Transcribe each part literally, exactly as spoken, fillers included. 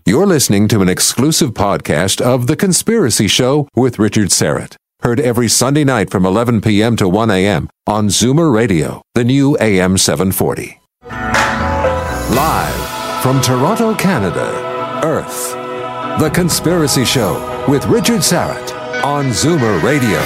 You're listening to an exclusive podcast of The Conspiracy Show with Richard Syrett. Heard every Sunday night from eleven p.m. to one a.m. on Zoomer Radio, the new A M seven forty. Live from Toronto, Canada, Earth. The Conspiracy Show with Richard Syrett on Zoomer Radio.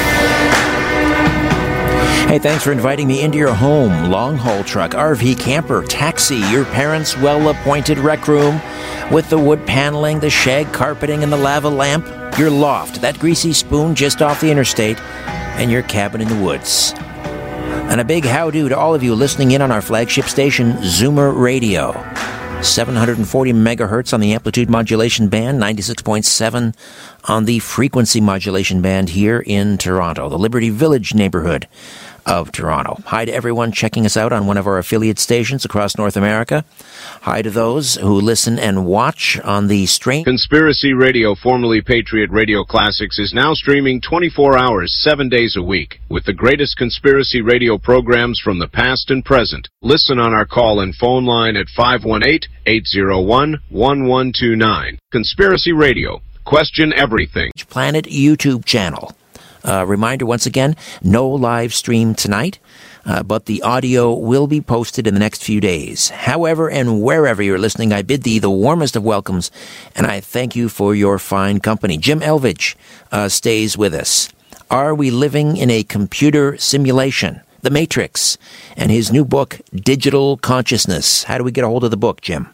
Hey, thanks for inviting me into your home. Long-haul truck, R V, camper, taxi, your parents' well-appointed rec room with the wood paneling, the shag carpeting, and the lava lamp, your loft, that greasy spoon just off the interstate, and your cabin in the woods. And a big howdo to all of you listening in on our flagship station, Zoomer Radio. seven hundred forty megahertz on the amplitude modulation band, ninety-six point seven on the frequency modulation band here in Toronto, the Liberty Village neighborhood of Toronto. Hi to everyone checking us out on one of our affiliate stations across North America. Hi to those who listen and watch on the Strange Conspiracy Radio, formerly Patriot Radio Classics, is now streaming twenty-four hours, seven days a week, with the greatest conspiracy radio programs from the past and present. Listen on our call-in phone line at five one eight, eight zero one, one one two nine. Conspiracy Radio. Question everything. Planet YouTube channel. Uh, reminder once again, no live stream tonight, uh, but the audio will be posted in the next few days. However and wherever you're listening, I bid thee the warmest of welcomes, and I thank you for your fine company. Jim Elvidge uh, stays with us. Are we living in a computer simulation? The Matrix, and his new book, Digital Consciousness. How do we get a hold of the book, Jim?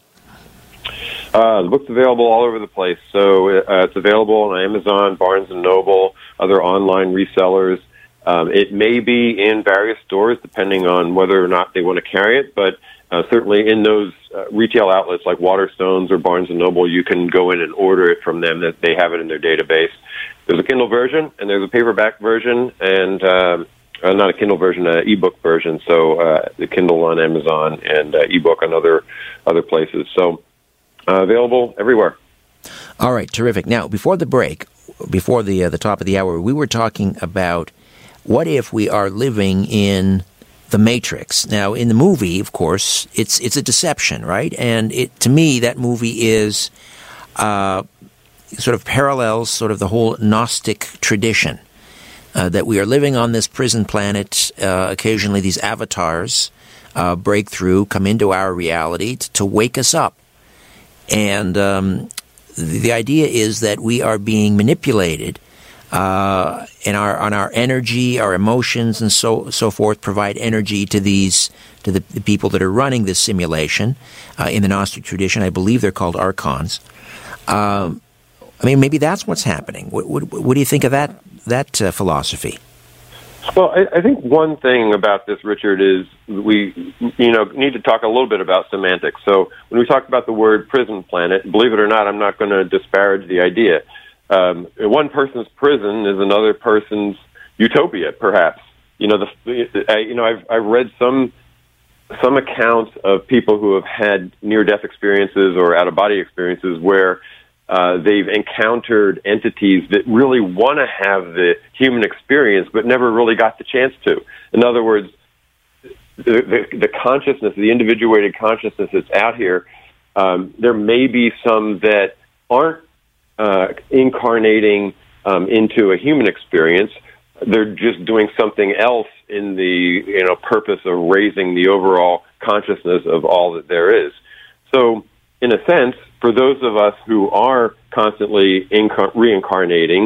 Uh, the book's available all over the place. So uh, it's available on Amazon, Barnes and Noble, other online resellers. Um, it may be in various stores, depending on whether or not they want to carry it. But uh, certainly in those uh, retail outlets like Waterstones or Barnes and Noble, you can go in and order it from them. That they have it in their database. There's a Kindle version, and there's a paperback version, and uh, uh, not a Kindle version, an ebook version. So uh, the Kindle on Amazon and uh, ebook on other other places. So. Uh, available everywhere. All right, terrific. Now, before the break, before the uh, the top of the hour, we were talking about what if we are living in the Matrix. Now, in the movie, of course, it's it's a deception, right? And it to me, that movie is uh, sort of parallels sort of the whole Gnostic tradition uh, that we are living on this prison planet. Uh, occasionally, these avatars uh, break through, come into our reality t- to wake us up. And um, the idea is that we are being manipulated, uh, and our on our energy, our emotions, and so so forth provide energy to these to the, the people that are running this simulation. Uh, in the Gnostic tradition, I believe they're called archons. Um, I mean, maybe that's what's happening. What, what, what do you think of that that uh, philosophy? Well, I, I think one thing about this, Richard, is we, you know, need to talk a little bit about semantics. So when we talk about the word prison planet, believe it or not, I'm not going to disparage the idea. Um, one person's prison is another person's utopia, perhaps. You know, the, I, you know, I've I've read some some accounts of people who have had near-death experiences or out-of-body experiences where Uh, they've encountered entities that really want to have the human experience but never really got the chance to. In other words, the, the, the consciousness, the individuated consciousness that's out here, um, there may be some that aren't uh, incarnating um, into a human experience. They're just doing something else in the you know purpose of raising the overall consciousness of all that there is. So, in a sense, for those of us who are constantly incar- reincarnating,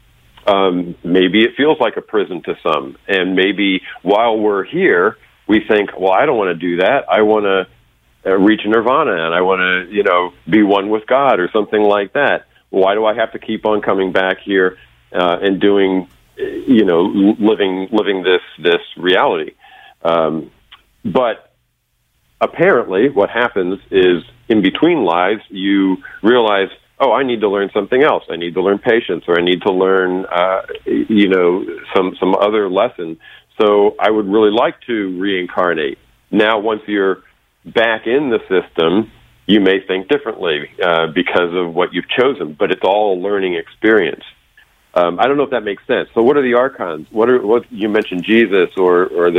um, maybe it feels like a prison to some. And maybe while we're here, we think, well, I don't want to do that. I want to uh, reach nirvana, and I want to, you know, be one with God or something like that. Why do I have to keep on coming back here uh, and doing, you know, living living this this reality? Um, but apparently, what happens is, in between lives, you realize, oh, I need to learn something else. I need to learn patience, or I need to learn, uh, you know, some some other lesson. So I would really like to reincarnate. Now, once you're back in the system, you may think differently uh, because of what you've chosen, but it's all a learning experience. Um, I don't know if that makes sense. So what are the archons? What are what you mentioned Jesus or or the